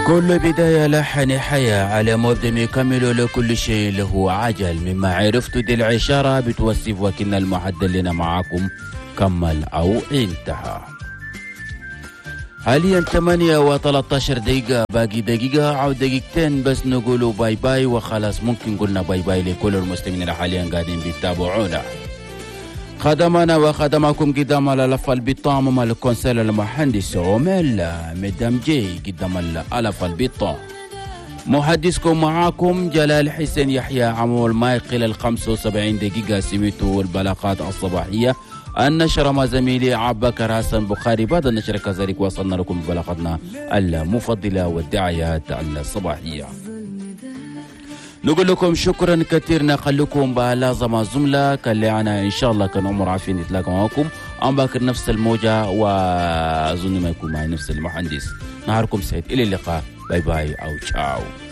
كل بداية لها نهاية، على مبدأ يكمل لكل شيء له عجل. مما عرفت دي العشارة بتوصف وكأن المعدل لنا معكم كمل أو انتهى. حاليا 8 و13 دقيقة، باقي دقيقة أو دقيقتين بس نقولوا باي باي وخلاص. ممكن قلنا باي باي لكل المستمعين اللي حاليا قاعدين بيتابعونا. خدمنا وخدمكم قدام الألف البطام مع الكونسيل المهندس عمل مدام جي قدام الألف البطام. محدثكم معاكم جلال حسين يحيى عمول ما يقل 75 دقيقة. سميتوا البلاغات الصباحية النشر مع زميلي عباكر حسن بخاري. بعد النشر كذلك وصلنا لكم ببلاغتنا المفضلة والدعايات الصباحية. نقول لكم شكرا كثير، نخليكم بلازم الزملة كاللي إن شاء الله كان عمر عارفين نتلاقى معكم. أنا باكر نفس الموجة وأظن ما يكون معي نفس المهندس. نهاركم سعيد، إلى اللقاء، باي باي أو تشاو.